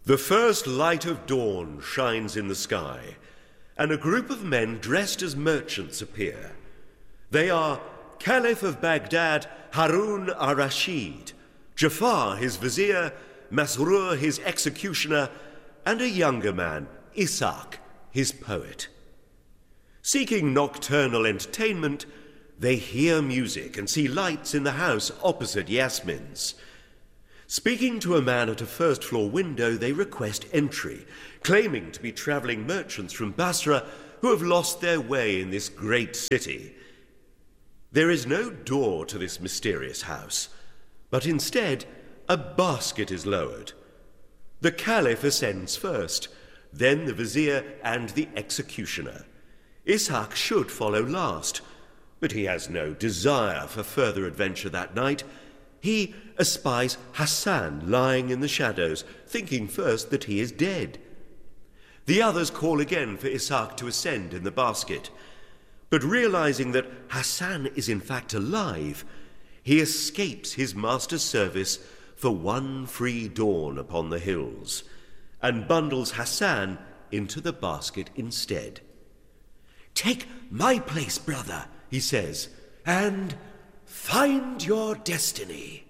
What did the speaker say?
The first light of dawn shines in the sky, and a group of men dressed as merchants appear. They are Caliph of Baghdad, Harun al-Rashid, Jafar, his vizier, Masrur, his executioner, and a younger man, Ishaq, his poet. Seeking nocturnal entertainment, they hear music and see lights in the house opposite Yasmin's. Speaking to a man at a first-floor window, they request entry, claiming to be traveling merchants from Basra who have lost their way in this great city. There is no door to this mysterious house, but instead a basket is lowered. The Caliph ascends first, then the vizier and the executioner. Ishaq should follow last, but he has no desire for further adventure that night. He espies Hassan lying in the shadows, thinking first that he is dead. The others call again for Ishaq to ascend in the basket, but realizing that Hassan is in fact alive, he escapes his master's service for one free dawn upon the hills, and bundles Hassan into the basket instead. "Take my place, brother," he says, "and find your destiny."